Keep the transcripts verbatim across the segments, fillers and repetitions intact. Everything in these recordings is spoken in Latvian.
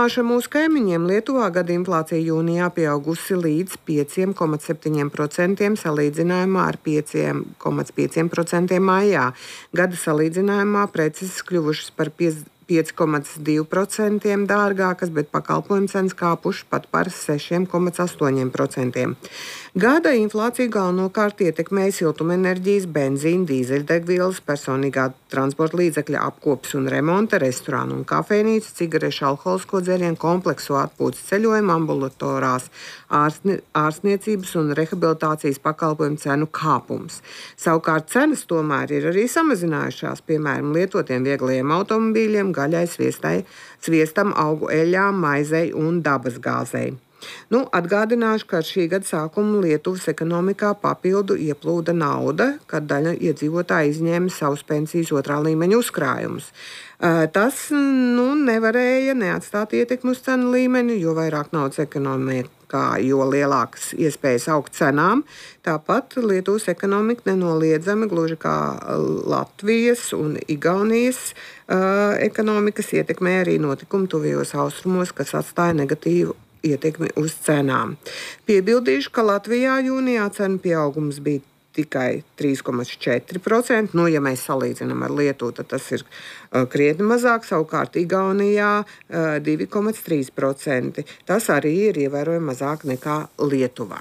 Salīdzināšu ar mūsu kaimiņiem, Lietuvā gada inflācija jūnijā pieaugusi līdz pieci komats septiņi procenti, salīdzinājumā ar pieci komats pieci procenti maijā. Gada salīdzinājumā preces kļuvušas par pieci komats divi procenti dārgākas, bet pakalpojumu cenas kāpušas pat par seši komats astoņi procenti. Gada inflācija galvenokārt ietekmēja siltumenerģijas, benzīna, dīzeļdegvielas, personīgā transporta līdzekļa apkopes un remonta, restorānu un kafejnīcu, cigarešu, alkoholisko dzērienu, kompleksu atpūtas ceļojumu, ambulatorās ārstni, ārstniecības un rehabilitācijas pakalpojumu cenu kāpums. Savukārt cenas tomēr ir arī samazinājušās, piemēram, lietotiem vieglajiem automobīļiem, gaļai, sviestai, sviestam, augu eļļām, maizei un dabasgāzei. Nu, atgādināšu, ka ar šī gada sākumu Lietuvas ekonomikā papildu ieplūda nauda, kad daļa iedzīvotāji izņēma savus pensijas otrā līmeņa uzkrājumus. Tas nu, nevarēja neatstāt ietekmi uz cenu līmeni, jo vairāk naudas ekonomikā, jo lielākas iespējas augt cenām. Tāpat Lietuvas ekonomika nenoliedzami, gluži kā Latvijas un Igaunijas uh, ekonomikas, ietekmē arī notikumi tuvajos austrumos, kas atstāja negatīvu ietekmi uz cenām. Piebildīšu, ka Latvijā jūnijā cenu pieaugums bija tikai trīs komats četri procenti. Nu, ja mēs salīdzinām ar Lietuvu, tad tas ir uh, krietni mazāk, savukārt Igaunijā uh, divi komats trīs procenti. Tas arī ir ievērojami mazāk nekā Lietuvā.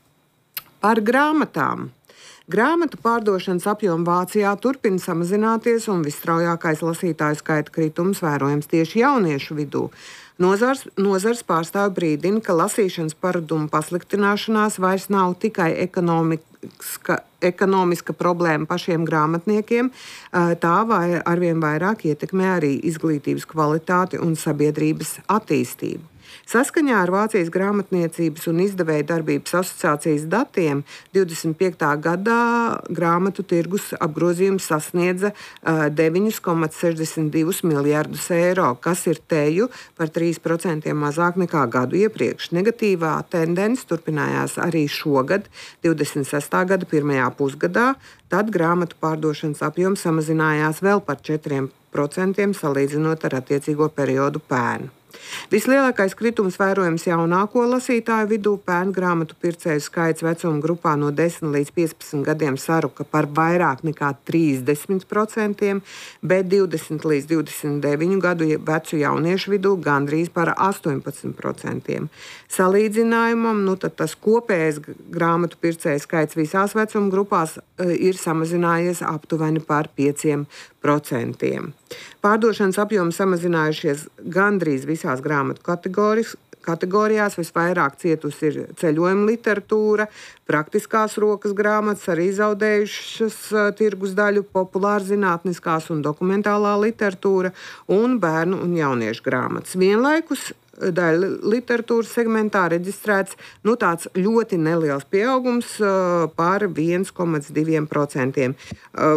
Par grāmatām. Grāmatu pārdošanas apjoma Vācijā turpina samazināties, un visstraujākais lasītāju skaita kritums vērojams tieši jauniešu vidū. Nozars, nozars pārstāvji brīdina, ka lasīšanas paradumu pasliktināšanās vairs nav tikai ekonomiska, ekonomiska problēma pašiem grāmatniekiem, tā vai arvien vairāk ietekmē arī izglītības kvalitāti un sabiedrības attīstību. Saskaņā ar Vācijas grāmatniecības un izdevēju darbības asociācijas datiem divdesmit piektā gadā grāmatu tirgus apgrozījums sasniedza deviņi komats sešdesmit divi miljardus eiro, kas ir teju par trīs procenti mazāk nekā gadu iepriekš. Negatīvā tendence turpinājās arī šogad, divdesmit sestā gada pirmajā pusgadā, tad grāmatu pārdošanas apjoms samazinājās vēl par četriem procentiem salīdzinot ar attiecīgo periodu pērn. Vislielākais kritums vērojams jaunāko lasītāju vidū. Pērn grāmatu pircēju skaits vecuma grupā no desmit līdz piecpadsmit gadiem saruka par vairāk nekā trīsdesmit procentiem, bet divdesmit līdz divdesmit deviņu gadu vecu jauniešu vidū gandrīz par astoņpadsmit procentiem. Salīdzinājumam, nu tad tas kopējais grāmatu pircēju skaits visās vecuma grupās ir samazinājies aptuveni par pieciem procentiem. Pārdošanas apjomi samazinājušies gandrīz visās grāmatu kategorijās. Visvairāk cietusi ir ceļojuma literatūra, praktiskās rokas grāmatas, arī zaudējušas tirgus daļu, populāra zinātniskās un dokumentālā literatūra un bērnu un jauniešu grāmatas. Vienlaikus daļa literatūras segmentā reģistrēts nu, tāds ļoti neliels pieaugums uh, par viens komats divi procenti. Uh,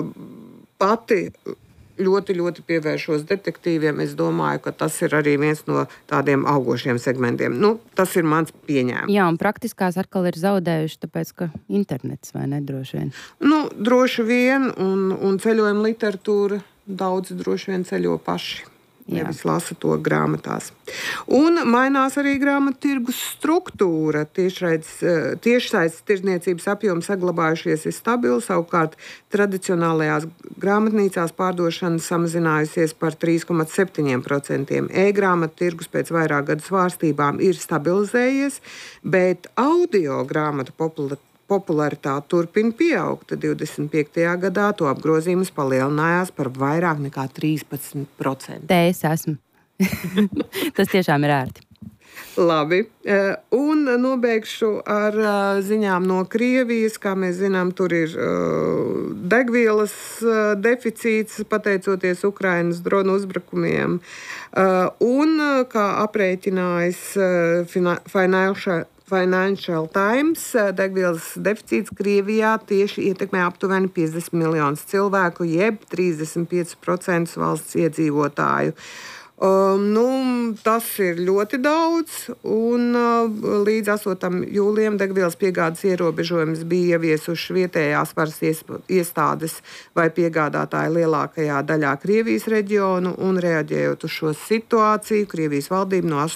pati ļoti, ļoti pievēršos detektīviem. Es domāju, ka tas ir arī viens no tādiem augošiem segmentiem. Nu, tas ir mans pieņēmums. Jā, un praktiskās atkal ir zaudējuši, tāpēc, ka internets vai ne droši vien? Nu, droši vien, un, un ceļojuma literatūra daudz droši vien ceļo paši. Nevis lasa to grāmatās. Un mainās arī grāmatu tirgus struktūra. Tiešsaistes tirdzniecības apjomi saglabājušies ir stabili, savukārt tradicionālajās grāmatnīcās pārdošana samazinājusies par trīs komats septiņi procenti. E-grāmatu tirgus pēc vairāk gadu svārstībām ir stabilizējies, bet audio grāmatu popularitāte popularitāte turpina pieaugt. divdesmit piektajā gadā to apgrozījums palielinājās par vairāk nekā trīspadsmit procenti. Te es esmu. Tas tiešām ir ērti. Labi. Un nobeigšu ar ziņām no Krievijas. Kā mēs zinām, tur ir degvielas deficīts pateicoties Ukrainas dronu uzbrukumiem. Un, kā aprēķinājis Financial Financial Times, degvielas deficīts Krievijā tieši ietekmē aptuveni piecdesmit miljonus cilvēku, jeb trīsdesmit pieci procenti valsts iedzīvotāju. Um, nu, tas ir ļoti daudz, un uh, līdz astotam jūlijam degvielas piegādes ierobežojums bija ieviesuši vietējās varas iestādes vai piegādātāji lielākajā daļā Krievijas reģionu, un reaģējot uz šo situāciju, Krievijas valdība no